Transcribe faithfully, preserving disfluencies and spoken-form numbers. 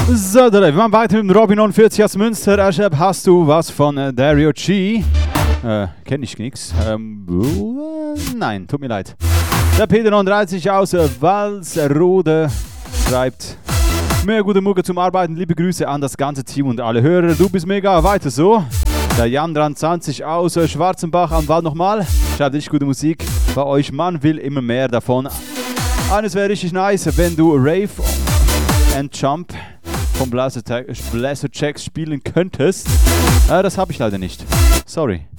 So, wir machen weiter mit dem Robin neunundvierzig aus Münster. Aschab, hast du was von äh, Dario G? Äh, kenn ich nix. Ähm, äh, nein, tut mir leid. Der Peter neununddreißig aus äh, Walsrode schreibt: Mehr gute Mucke zum Arbeiten. Liebe Grüße an das ganze Team und alle Hörer. Du bist mega. Weiter so. Der Jan dreiundzwanzig aus äh, Schwarzenbach am Wald nochmal. Schreibt richtig gute Musik bei euch. Man will immer mehr davon. Eines wäre richtig nice, wenn du Rave and Jump von Blaster Jacks spielen könntest. Äh, das habe ich leider nicht. Sorry.